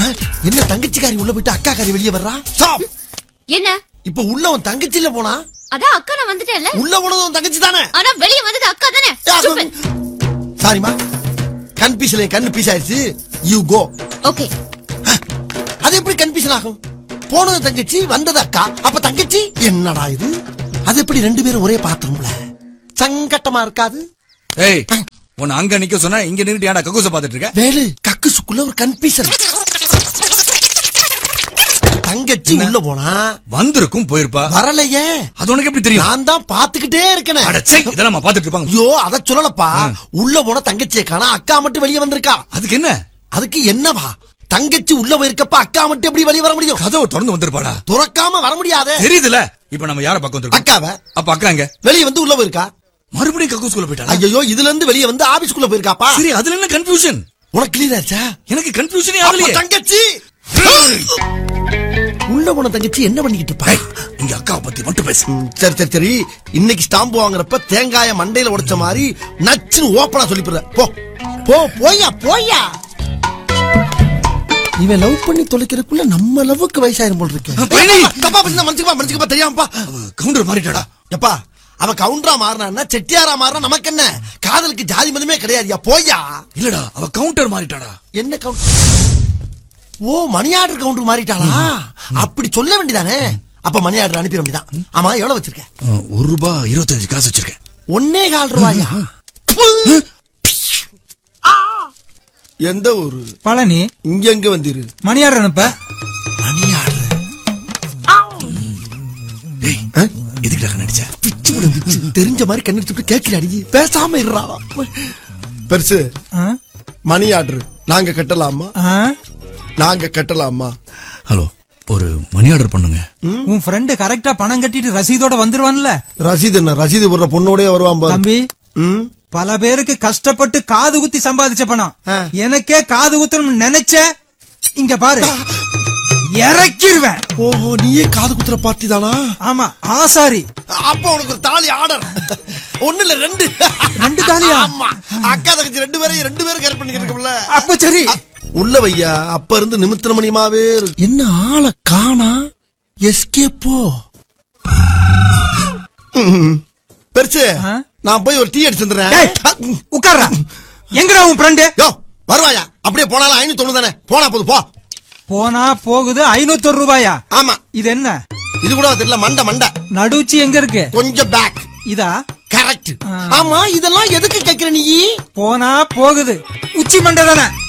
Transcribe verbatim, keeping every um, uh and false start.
என்ன தங்கச்சிக்காரி உள்ள போயிட்டு அக்கா காரி வெளியே வர்றா? என்ன இப்ப உள்ள உன் தங்கச்சில போனா? அதான் அக்கா நான் வந்துட்டேன்ல. உள்ள போனது உன் தங்கச்சி தானே? ஆனா வெளிய வந்தது அக்கா தானே. சாரிமா, கன்ஃபியூஷன் கண்ணு பீஸ் ஆயிடுச்சு. You go. ஓகே. அது எப்படி கன்ஃபியூஷன் ஆகும்? போனது தங்கச்சி, வந்தது அக்கா. அப்ப தங்கச்சி என்னடா இது? அது எப்படி ரெண்டு பேரும் ஒரே பாத்ரூம்ல? சங்கட்டமா இருக்காது? ஏய், உன்னை அங்க நிக்க சொன்னா இங்க நின்னுட்டு ஏன்டா கக்கூச பாத்துட்டு இருக்க? வேலு, கக்குசுக்குள்ள ஒரு கன்ஃபியூஷன். தங்கச்சி உள்ள போனா வந்திருக்கும், போயிருப்பா. வரலையே. அது உனக்கு எப்படி தெரியும்? நான் தான் பாத்துக்கிட்டே இருக்கேன். இதெல்லாம் பாத்துட்டு இருப்பாங்க. ஐயோ, அத சொல்லலப்பா. உள்ள போன தங்கச்சியை காணா, அக்கா மட்டும் வெளியே வந்திருக்கா. அதுக்கு என்ன? அதுக்கு என்னவா? தங்கச்சி உள்ள போயிருக்கப்ப அக்கா மட்டும் எப்படி வெளியே வர முடியும்? கதவை திறந்து வந்திருப்பாடா. துறக்காம வர முடியாது. தெரியுதுல. இப்ப நம்ம யார பக்கம் வந்திருக்கோம்? அக்காவ. அப்ப அக்கா எங்க? வெளியே வந்து உள்ள போயிருக்கா. மறுபடியும் கக்கூஸ்குள்ள போயிட்டா. ஐயோ, இதுல இருந்து வெளியே வந்து ஆபீஸ்க்குள்ள போயிருக்காப்பா. சரி, அதுல என்ன கன்ஃபியூஷன்? உனக்கு கிளியர் ஆச்சா? எனக்கு கன்ஃபியூஷனே ஆகலையே. தங்கச்சி உள்ள போன தங்கச்சி என்ன பண்ணிக்கிட்டு இருப்பா? இங்க அக்காவை பத்தி மட்டும் பேசு. சரி சரி சரி. இன்னைக்கு ஸ்டாம்பு வாங்குறப்ப தேங்காய மண்டையில உடைச்ச மாதிரி நச்சுன்னு ஓப்பனா சொல்லிப்புற. போ போ போயா போயா. இவன் லவ் பண்ணி தொலைக்கிறதுக்குள்ள நம்ம லவ்வுக்கு வயசாயிரும் போல் இருக்கு. தப்பா பண்ணா மனுச்சுக்கப்பா மனுச்சுக்கப்பா தெரியாமப்பா. கவுண்டர் மாறிட்டாடா. எப்பா அவ கவுண்டரா மாறினா செட்டியாரா மாறினா நமக்கு என்ன? காதலுக்கு ஜாதி மதமே கிடையாதுயா. போயா. இல்லடா, அவ கவுண்டர் மாறிட்டாடா. என்ன கவுண்டர்? ஓ, மணி ஆர்டர் கவுண்டர் மாறிட்டாளா? அப்படி சொல்ல வேண்டியதானே. அப்ப மணி ஆர்டர் அனுப்பிட வேண்டியதான். ஆமா, எவ்வளவு வச்சிருக்க? ஒரு ரூபாய் இருபத்தஞ்சு காசு வச்சிருக்கேன். ஒன்னே கால் ரூபாயா? எந்த ஊரு? பழனி. இங்க எங்க வந்திரு? மணி ஆர்டர் அனுப்ப. மணி ஆர்டர் எதுக்குடா நடிச்ச? தெரிஞ்ச மாதிரி கண்ணடிச்சு கேட்கிறாடி. பேசாம இருறா. பெருசு, மணி ஆர்டர் நாங்க கட்டலாமா? நாங்க கட்டலாமா? ஹலோ, ஒரு மணி ஆர்டர் பண்ணுங்க. உன் ஃப்ரெண்டு கரெக்டா பணம் கட்டிட்டு ரசீதோட வந்துருவான்ல? ரசீது என்ன? ரசீது போடுற பொண்ணோடய வருவான் தம்பி. பல பேருக்கு கஷ்டப்பட்டு காது குத்தி சம்பாதிச்ச பணம். எனக்கே காது குத்தணும் நினைச்ச, இங்க பாரு இறக்கிருவேன். ஓஹோ, நீயே காது குத்துற பார்ட்டி தானா? ஆமா, ஆசாரி. அப்ப உனக்கு ஒரு தாலி ஆர்டர். ஒண்ணு இல்ல, ரெண்டு ரெண்டு தாலியா? ஆமா, அக்கா தங்கச்சி ரெண்டு பேரையும் ரெண்டு பேரும் கரெக்ட் பண்ணிக்கிறோம்ல. அப்ப சரி, உள்ள வையா. அப்ப இருந்து நிமித்திர மணியமாவே என்ன ஆளை காணா. எஸ்கேப்போ. பெருசு, நான் போய் ஒரு டீ அடிச்சு வந்துடுறேன். உட்கார்றா. எங்கடா உன் ஃப்ரெண்டு? யோ, வருவாயா? அப்படியே போனாலும் ஐநூத்தி தொண்ணூறு தானே. போனா போது போ. போனா போகுது. ஐநூத்தி ஒரு ரூபாயா? ஆமா. இது என்ன? இது கூட தெரியல. மண்டை மண்டை நடுச்சி எங்க இருக்கு? கொஞ்சம் பேக். இதா? கரெக்ட். ஆமா, இதெல்லாம் எதுக்கு கேக்குற நீ? போனா போகுது. உச்சி மண்டை தானே.